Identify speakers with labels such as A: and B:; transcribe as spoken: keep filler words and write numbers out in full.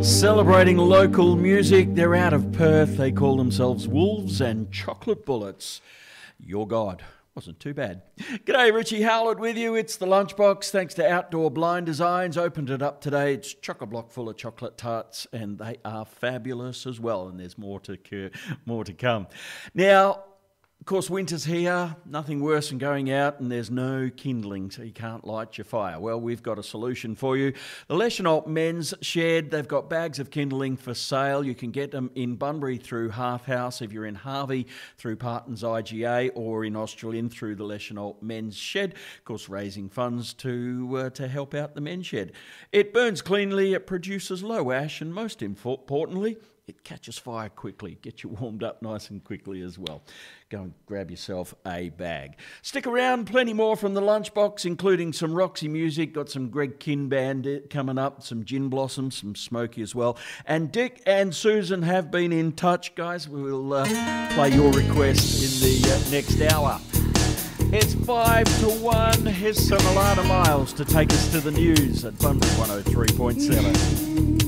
A: Celebrating local music, they're out of Perth. They call themselves Wolves and Chocolate Bullets. Your God. Wasn't too bad. G'day, Richie Howlett with you. It's the Lunchbox. Thanks to Outdoor Blind Designs. Opened it up today. It's chock-a-block full of chocolate tarts, and they are fabulous as well. And there's more to more to come. Now, of course, winter's here. Nothing worse than going out and there's no kindling, so you can't light your fire. Well, we've got a solution for you. The Leschenault Men's Shed, they've got bags of kindling for sale. You can get them in Bunbury through Half House, if you're in Harvey through Parton's I G A, or in Australind through the Leschenault Men's Shed. Of course, raising funds to, uh, to help out the men's shed. It burns cleanly, it produces low ash, and most importantly, it catches fire quickly, gets you warmed up nice and quickly as well. Go and grab yourself a bag. Stick around, plenty more from the Lunchbox, including some Roxy music, got some Greg Kinn Band coming up, some Gin Blossom, some Smoky as well. And Dick and Susan have been in touch, guys. We'll uh, play your request in the uh, next hour. It's five to one. Here's some Alana Miles to take us to the news at Bunbury one oh three point seven.